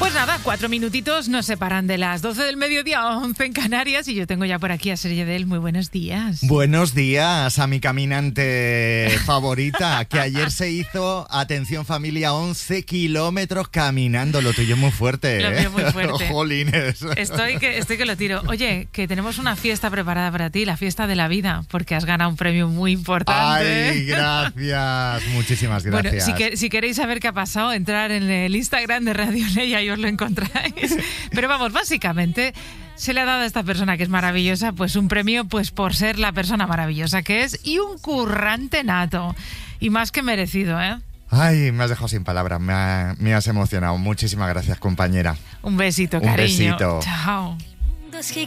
Pues nada, 4 minutitos nos separan de las 12 del mediodía, 11 en Canarias, y yo tengo ya por aquí a Sergio Del. Muy buenos días. Buenos días a mi caminante favorita, que ayer se hizo, atención familia, 11 kilómetros caminando. Lo tuyo es muy fuerte. Lo mío es muy fuerte. Jolines. Estoy que lo tiro. Oye, que tenemos una fiesta preparada para ti, la fiesta de la vida, porque has ganado un premio muy importante. Ay, gracias. Muchísimas gracias. Bueno, si queréis saber qué ha pasado, entrar en el Instagram de Radio Leia y os lo encontráis. Pero vamos, básicamente se le ha dado a esta persona que es maravillosa pues un premio pues por ser la persona maravillosa que es y un currante nato. Y más que merecido, ¿eh? Ay, me has dejado sin palabras, me has emocionado. Muchísimas gracias, compañera. Un besito, cariño. Un besito. Chao. Dos que